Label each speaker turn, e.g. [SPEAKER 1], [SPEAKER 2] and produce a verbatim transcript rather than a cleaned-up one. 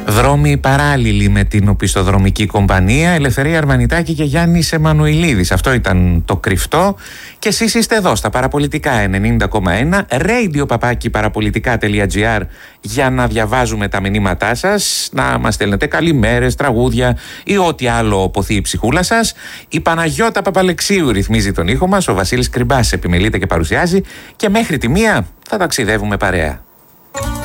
[SPEAKER 1] Δρόμοι παράλληλοι με την οπισθοδρομική κομπανία, Ελευθερία Αρβανιτάκη και Γιάννης Εμμανουηλίδης. Αυτό ήταν το κρυφτό. Και εσείς είστε εδώ στα Παραπολιτικά ενενήντα κόμμα ένα, radio παπάκι παραπολιτικά τελεία τζι άρ, για να διαβάζουμε τα μηνύματά σας, να μας στέλνετε καλημέρες, τραγούδια ή ό,τι άλλο ποθεί η ψυχούλα σας. Η Παναγιώτα Παπαλεξίου ρυθμίζει τον ήχο μας, ο Βασίλης Κρυμπάς επιμελείται και παρουσιάζει, και μέχρι τη μία θα ταξιδεύουμε παρέα.